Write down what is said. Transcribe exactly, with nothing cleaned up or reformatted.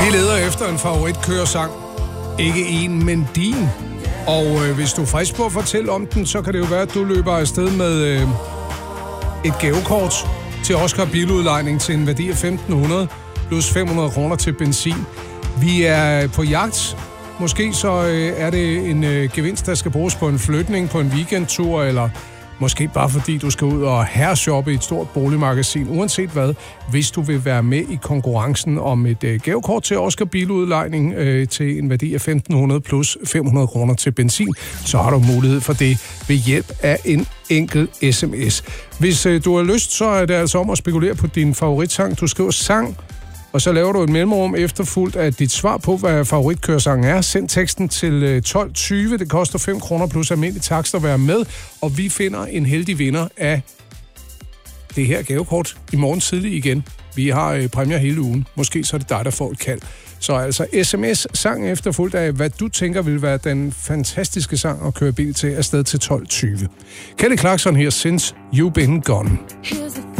Vi leder efter en favoritkøresang. Ikke en, men din. Og øh, hvis du er frisk på at fortælle om den, så kan det jo være, at du løber afsted med øh, et gavekort til Oscar biludlejning til en værdi af femten hundrede plus fem hundrede kroner til benzin. Vi er på jagt. Måske så øh, er det en øh, gevinst, der skal bruges på en flytning, på en weekendtur, eller måske bare fordi du skal ud og herreshoppe i et stort boligmagasin. Uanset hvad, hvis du vil være med i konkurrencen om et øh, gavekort til Oscar biludlejning øh, til en værdi af femten hundrede plus fem hundrede kroner til benzin, så har du mulighed for det ved hjælp af en enkel sms. Hvis øh, du har lyst, så er det altså om at spekulere på din favoritsang. Du skriver sang, og så laver du et mellemrum efterfulgt af dit svar på, hvad favoritkøresangen er. Send teksten til tolv tyve. Det koster fem kroner plus almindelig takst at være med. Og vi finder en heldig vinder af det her gavekort i morgen tidlig igen. Vi har øh, præmier hele ugen. Måske så er det dig, der får et kald. Så altså sms-sang efterfulgt af, hvad du tænker vil være den fantastiske sang at køre bil til afsted til tolv tyve. Kelly Clarkson her, Since You've Been Gone.